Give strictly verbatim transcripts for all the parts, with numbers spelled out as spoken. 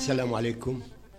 السلام عليكم.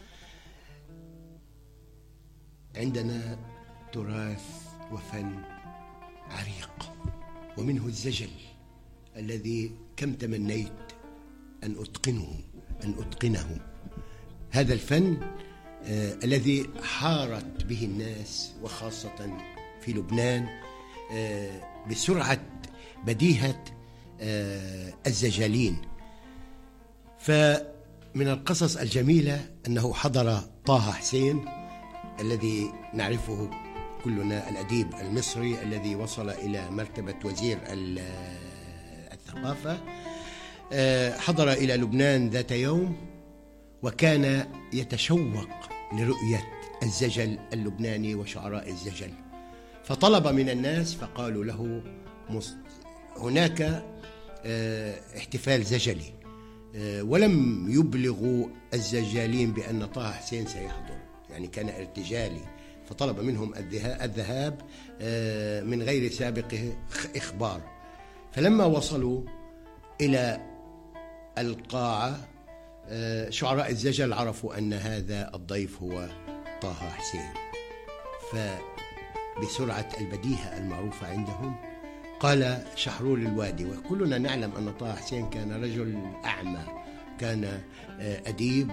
عندنا تراث وفن عريق، ومنه الزجل الذي كم تمنيت أن أتقنه أن أتقنه هذا الفن آه الذي حارت به الناس، وخاصة في لبنان، آه بسرعة بديهة آه الزجالين. فمن القصص الجميلة أنه حضر طه حسين الذي نعرفه كلنا، الأديب المصري الذي وصل إلى مرتبة وزير الثقافة، حضر إلى لبنان ذات يوم، وكان يتشوق لرؤية الزجل اللبناني وشعراء الزجل، فطلب من الناس فقالوا له هناك احتفال زجلي، ولم يبلغوا الزجالين بأن طه حسين سيحضر، يعني كان ارتجالي، فطلب منهم الذهاب من غير سابق إخبار. فلما وصلوا إلى القاعة شعراء الزجل عرفوا أن هذا الضيف هو طه حسين، فبسرعة البديهة المعروفة عندهم قال شحرور الوادي، وكلنا نعلم أن طه حسين كان رجل أعمى، كان أديب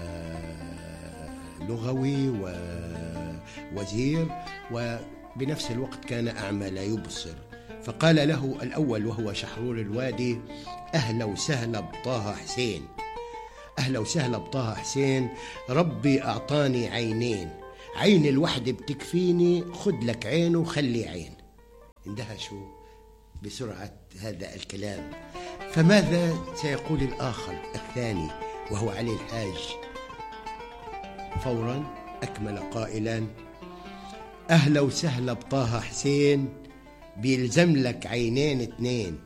ولغوي ووزير، وبنفس الوقت كان أعمى لا يبصر. فقال له الأول وهو شحرور الوادي: أهلا وسهلا بطه حسين، أهلا وسهلا بطه حسين، ربي أعطاني عينين، عين الوحدة بتكفيني، خد لك عين وخلي عين. اندهشوا بسرعة هذا الكلام. فماذا سيقول الآخر الثاني وهو علي الحاج؟ فورا أكمل قائلا: أهلا وسهلا بطه حسين، بيلزم لك عينين اتنين،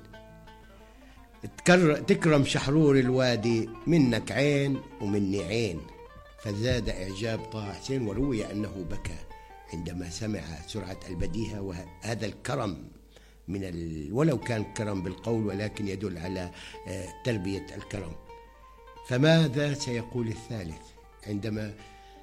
تكرم شحرور الوادي، منك عين ومني عين. فزاد إعجاب طه حسين، وروي أنه بكى عندما سمع سرعة البديهة وهذا الكرم من ال... ولو كان كرم بالقول، ولكن يدل على تربية الكرم. فماذا سيقول الثالث عندما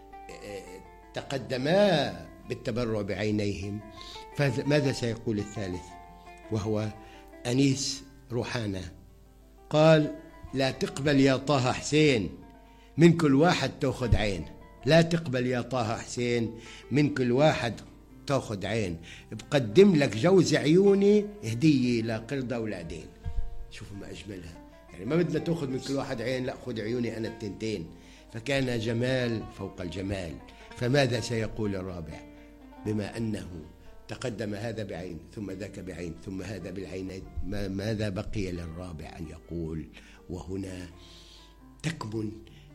تقدما بالتبرع بعينيهم؟ فماذا سيقول الثالث وهو أنيس روحانة؟ قال: لا تقبل يا طه حسين، من كل واحد تأخذ عين، لا تقبل يا طه حسين، من كل واحد تأخذ عين، بقدم لك جوز عيوني هدية لقرد أولادين. شوفوا ما أجملها، يعني ما بدنا تأخذ من كل واحد عين، لا خذ عيوني أنا التنتين. فكان جمال فوق الجمال. فماذا سيقول الرابع؟ بما أنه تقدم هذا بعين ثم ذاك بعين ثم هذا بالعينين، ماذا بقي للرابع أن يقول؟ وهنا تكمن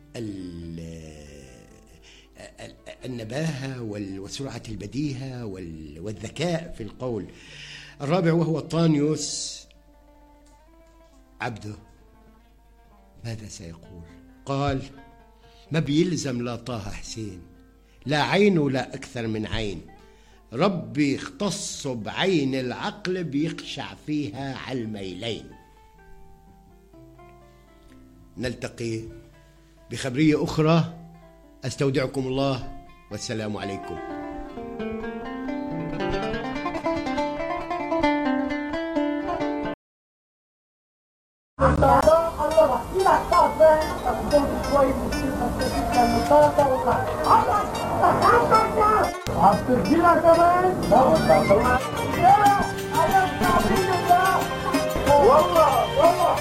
النباهة وسرعة البديهة والذكاء في القول. الرابع وهو طانيوس عبده، ماذا سيقول؟ قال: ما بيلزم لا طه حسين، لا عين ولا أكثر من عين، ربي اختص بعين العقل بيخشع فيها على الميلين. نلتقي بخبرية أخرى، أستودعكم الله والسلام عليكم. عبترجينا كمان والله والله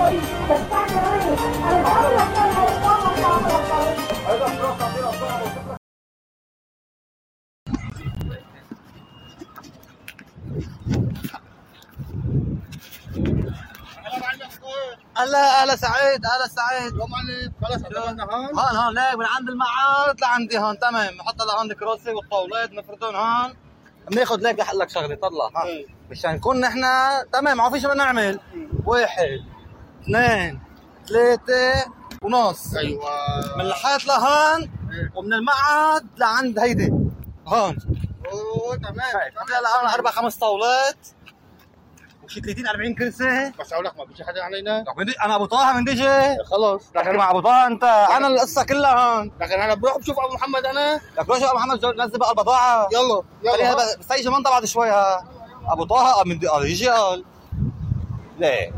هلا هلا سعيد، هلا سعيد. يا معلم خلص عندنا هون هون هون ليك من عند المعارض لعندي هون، تمام. نحط لهون الكراسي والطاولات نفردهم هون، بناخذ ليك لحق لك شغله طلع ها إيه. مشان نكون نحن تمام، ما في شيء بدنا نعمل. واحد اثنين ثلاثة ونص. ايوه من الحيط لهون إيه. ومن المعهد لعند هيدي هون. اوه تمام. هلا هون اربع خمس طاولات وشي ثلاثين أربعين كرسي. بس اقول لك ما بيجي حدا علينا. انا ابو طه من ديجي. خلص لكن مع ابو طه انت انا القصه كلها هون. لكن انا بروح بشوف ابو محمد انا. لك روح شوف ابو محمد نزل بقى البضاعه. يلا يلا بس هيجي منطقه بعد شوي. ها ابو طه من دي... يجي قال ليه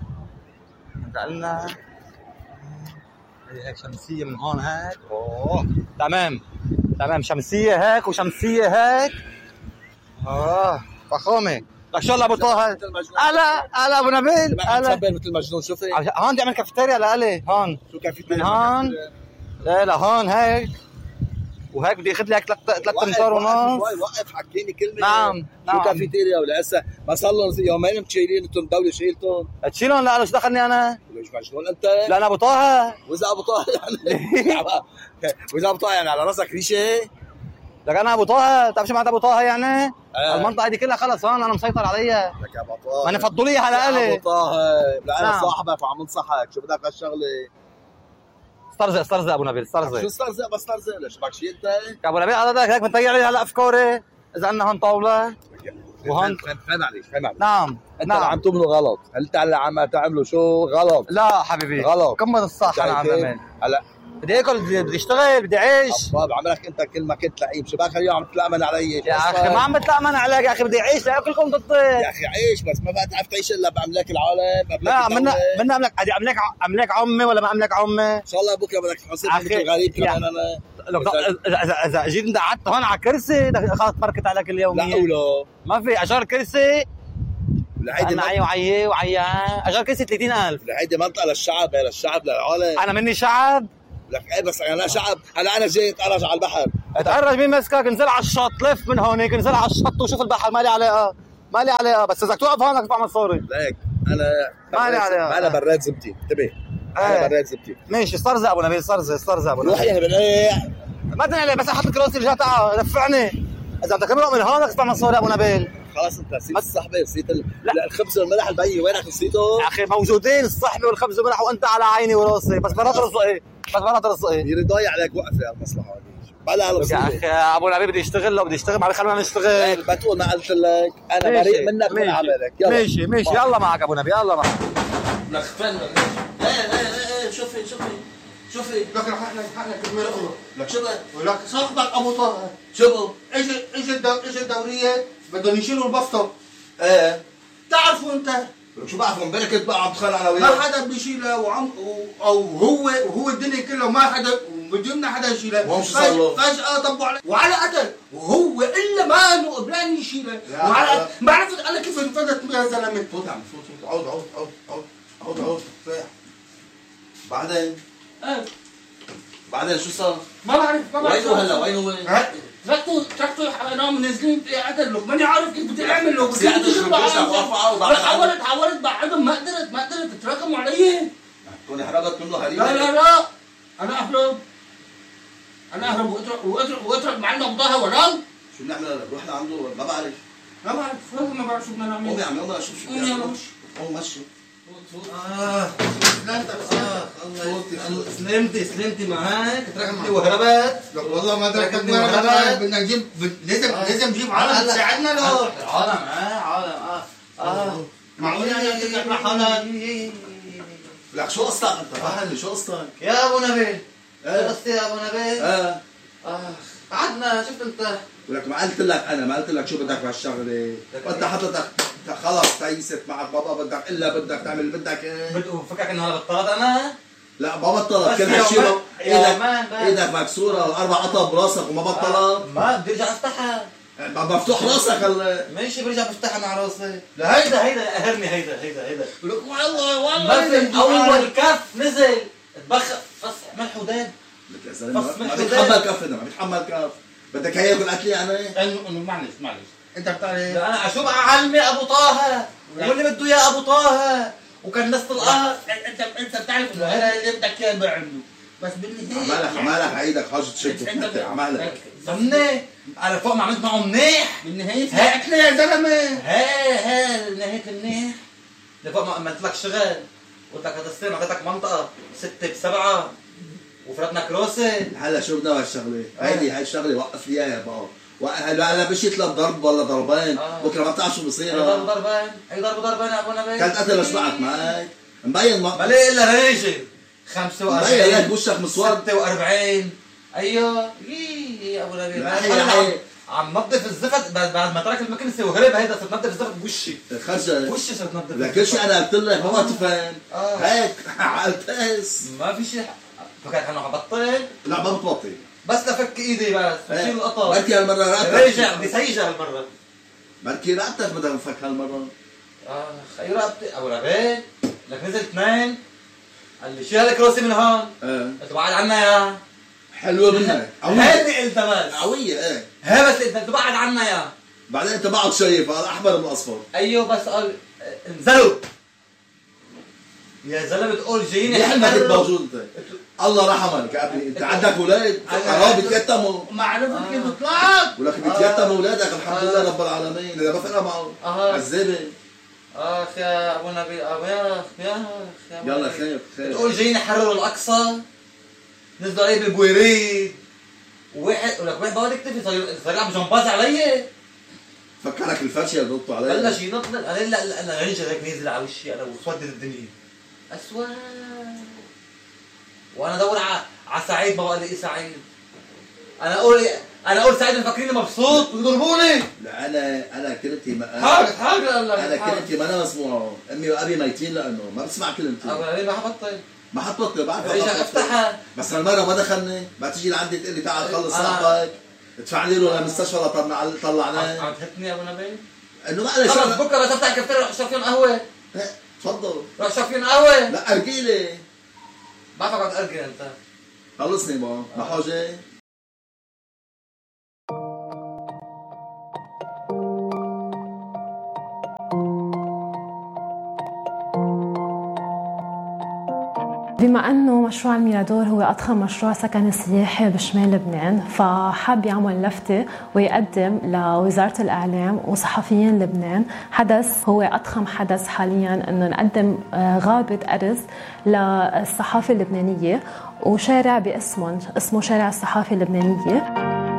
قالنا هيك شمسيه من هون هيك. اوه تمام تمام شمسيه هيك وشمسيه هيك. اه فخامه. لك شو ابو طه هلا هلا ابو نبيل هلا مثل مجنون. شوفي هون بدي اعمل كافيتيريا لالي هون. شو كافيتيريا من هون لا لا هون هيك وهيك بدي اخذ لي هيك ثلاث امتار ونص. وقف حكيني كلمه. نعم شو كافيتيريا ولا هسه ما صار لهم يومين مشيلين انتم الدوله شيلتهم. تشيلهم لا شو دخلني انا؟ ليش مجنون انت؟ لا انا ابو طه. واذا ابو طه يعني واذا ابو طه يعني على راسك ريشه. لك انا ابو طه بتعرف شو معناتها ابو طه يعني؟ آه. المنطقه دي كلها خلص هون انا مسيطر عليها. لك يا ابو طه ما انا فضوا لي اياها لالي. ابو طه لا انا نعم. صاحبك وعم انصحك. شو بدك هالشغله؟ استرزق استرزق ابو نبيل استرزق. شو استرزق بس استرزق ليش بدك شيء انت؟ يا ابو نبيل هذا هيك بنطيع لي هلا افكاري. اذا عندنا هون طاوله وهون فهم عليك فهم عليك. نعم انت نعم. عم تعملوا غلط. هل انت اللي عم تعملوا شو غلط؟ لا حبيبي غلط. كمل الصح انا عم بعمل. هلا بدي اكل بدي اشتغل بدي اعيش. طب عملك انت كل ما كنت لعيب. شو باخر يوم عم تتلامن علي؟ يا اخي ما عم بتلامن عليك يا اخي بدي اعيش لاكلكم ضدي. يا اخي عيش بس ما بقى تعرف تعيش الا باملاك العالم. لا منا منا املك املك املك عمي ولا ما املك عمي؟ ان شاء الله بكره بدك تحاسب مثل غريب كمان انا. لو اذا اذا اجيت انت قعدت هون على كرسي خلص فركت عليك اليوميه. لا ولا ما في اجار كرسي. هيدي انا عي وعي وعي اجار كرسي ثلاثين ألف. هيدي منطقه للشعب. هي للشعب للعالم. انا مني شعب. لك ايه بس انا شعب. هلا انا جاي اتقرج على البحر. اتقرج مين مسكك؟ انزل على الشط لف من هونيك انزل على الشط وشوف البحر ما لي علاقه ما لي علاقه. بس اذا توقف هون بدك تدفع مصاري. ليك انا ما لي علاقه. انا براد زبتي انتبه. انا براد زبتي. ماشي استرزق ابو نبيل استرزق استرزق ابو روح نبيل. يا بني ما تنقل لي بس احط لك راسي رجعت تعال دفعني. اذا بدك تمرق من هون بدك تدفع مصاري ابو نبيل. خلاص انت نسيت الصحبه نسيت ال... لا الخبز والملح البي وينك نسيته؟ يا اخي موجودين الصحبه والخبز والملح وانت على عيني وراسي بس مرات رزقي بس مرات رزقي. يريد ضايع عليك وقفه المصلحه هذه. بلا يا اخي ابو نبيل بدي يشتغل لو بدي يشتغل ما خلونا نشتغل. بتقول ما قلت لك انا بريء منك من عملك. يلا ماشي ماشي يلا معك ابو نبيل يلا معك. لك فن ايه ايه ايه شوفي شوفي شوفي لك رح نحن كلمة الله. لك شو ولك صاحبك ابو طه شو اجى اجى اجى الدوريه بدهم يشيلوا البسطه. ايه تعرفوا انت شو بعرف من بالك انت بقى عم تخانق انا ما وياك. حدا بيشيلها وعم او هو وهو الدنيا كلها ما حدا بدنا حدا يشيلها. وهم شو صار له؟ فجأة طبوا عليه وعلى قتل وهو الا ما انه قبلان يشيلها وعلى ما عرفت انا كيف انفذت يا زلمه. فوت عم فوت فوت عود عود عود عود عود عود فايح. بعدين ايه بعدين شو صار؟ ما بعرف ما بعرف وينه هلا وينه؟ تركتوا تركتوا نام نازلين قتل له ماني عارف كيف بدي اعمل له. بس قعدت شو بس حاولت حاولت بعدهم ما قدرت ما قدرت تتراكموا علي. تكوني حرقت منه هريبه. لا لا لا انا اهرب انا اهرب واترك واترك واترك معنا بضاها وراه. شو بنعمل هلا؟ رحنا عنده ما بعرف. ما بعرف والله ما بعرف شو بدنا نعمل. قومي يا عم يلا شوف شو قومي يلا مشي. قوم مشي. اه سلامتك اه الله سلمتي سلمتي معك تركتني وهربت. والله ما تركتني وهربت. بدنا نجيب لازم لازم نجيب عالم تساعدنا له. عالم اه عالم اه اه معقول يعني تقعد مع حالك؟ لك شو قصتك انت؟ فهمني شو قصتك؟ يا ابو نبيل ايه قصتي يا ابو نبيل. اه اه قعدنا شفت انت. ولك ما قلت لك انا ما قلت لك شو بدك بهالشغله. وانت حضرتك خلص تيست معك بابا بدك الا بدك تعمل بدك ايه. فكرك انه هذا بطلت انا؟ لا ما بطلت. كل هالشيء ايدك ايدك مكسوره والاربع قطع براسك وما بطلت. ما بدي ارجع افتحها. مفتوح راسك هلا. ماشي برجع بفتحها مع راسي. لا هيدا هيدا قهرني هيدا هيدا هيدا. لك والله والله ما اول كف نزل تبخ فص ملح وداب. لك يا زلمه ما بيتحمل كف ما بيتحمل كف. بدك هي يكون قتلي انا؟ انه معلش معلش انت بتعرف انا اشوف اعلمي ابو طه واللي بده اياه ابو طه وكان ناس طلقات. انت انت بتعرف انه هذا اللي بدك اياه بعنده بس بالنهايه عمالك عمالك عيدك حاجه تشد عمالك ضمني انا فوق ما عملت معه منيح. بالنهايه هاكله يا زلمه. هي هي نهايه منيح. لفوق ما عملت لك شغل قلت لك هذا السنه اعطيتك منطقه ستة بسبعة وفرتنا كروسه. هلا شو بدنا بهالشغله؟ هيدي هاي الشغله وقف لي اياها بقى وهلا هلا بشي ثلاث ضرب ولا ضربين آه. بكره ما بتعرف شو بصير. ضرب ضربين، اي ضرب ضربين يا ابو نبيل. كانت قتل اشبعت معك مبين ما بلاقي الا ريجل خمسة وأربعين مبين لك وشك مسود ستة وأربعين. ايوه يي يا ابو نبيل عم نظف الزفت بعد ما ترك المكنسه وهرب. هيدا صرت نظف الزفت بوشي خرجت وشي صرت نظف لك كل شيء. انا قلت لك ما تفهم آه. هيك عالتاس ما في شيء. فكرت انه حبطل. لا ما بتبطل بس لفك ايدي بس بشيل القطر. بركي هالمره رقبتك رجع بدي سيجه هالمره. بركي رقبتك بدها نفك هالمره. اه خي رقبتي ابو نبيل. لك نزل اثنين قال لي شيل الكروسي من هون. ايه قلت بعد عنا يا حلوه منك هيدي قلت بس قويه. ايه هي بس انت تبعد عنا يا بعدين انت بعد شايف هذا احمر من اصفر. ايوه بس قال انزلوا يا زلمه تقول جايين يا حلمك انت موجود انت. الله رحمك يا ابني. انت عندك اولاد حرام بيتيتموا. معلومه كيف طلعت ولك بيتيتموا اولادك. الحمد لله رب العالمين. اذا ما فرق معه عذابه. اخ يا ابو نبيل يا اخ يا اخ يلا خير خير. تقول جايين يحرروا الاقصى نزلوا عليه بالبويريد وواحد ولك واحد بقعد يكتفي صار يلعب جمباز علي. فكرك الفرشه اللي ضبطوا علي بلش ينط. انا لا لا انا رجع هيك نازل على وشي انا وسودت الدنيا اسود. وانا ادور على على سعيد ما بقى لي سعيد. انا اقول انا اقول سعيد مفكريني مبسوط ويضربوني. لا انا انا كلمتي ما حاجه حاجه انا كلمتي ما انا مسموعه. امي وابي ميتين لانه ما بسمع كلمتي. ابو نبيل ما حبطل ما حطبطل بعرف رجع افتحها. بس هالمره ما دخلني. ما تيجي لعندي تقول لي تعال خلص صاحبك ادفع لي له للمستشفى طلعناه. عم تهتني يا ابو نبيل انه معلش خلص بكره بس افتح كفتير روح اشرب فيهم قهوه. تفضل روح اشرب فيهم قهوه. لا ارجيلي بعرفك عم تأرجل انت. خلصني ما ما حاجه. بما أنه مشروع الميرادور هو أضخم مشروع سكني سياحي بشمال لبنان، فحب يعمل لفتة ويقدم لوزارة الإعلام وصحفيين لبنان حدث هو أضخم حدث حالياً، أنه نقدم غابة أرز للصحافة اللبنانية وشارع باسمهم اسمه شارع الصحافة اللبنانية.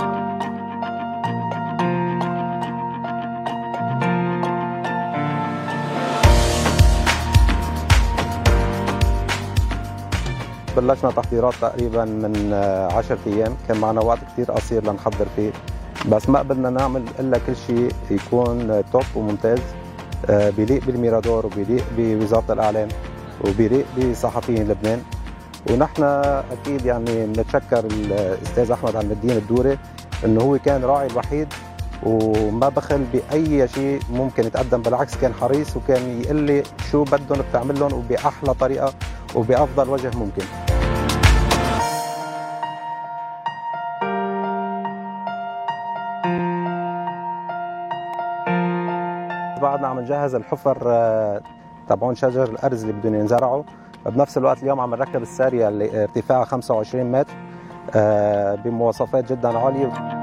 بلشنا تحضيرات تقريبا من عشرة ايام. كان معنا وقت كثير قصير لنحضر فيه، بس ما قبلنا نعمل الا كل شيء يكون توب وممتاز بيليق بالميرادور وبيليق بوزاره الاعلام وبيليق بصحفيين لبنان. ونحن اكيد يعني بنتشكر الاستاذ احمد عم الدين الدوري انه هو كان راعي الوحيد وما بخل باي شيء ممكن يتقدم، بالعكس كان حريص وكان يقول لي شو بدهم بتعمل لهم وباحلى طريقه وبافضل وجه ممكن. بعدنا عم نجهز الحفر تبعون شجر الارز اللي بدهم ينزرعوا. بنفس الوقت اليوم عم نركب الساريه اللي ارتفاعها خمسة وعشرين متر بمواصفات جدا عاليه.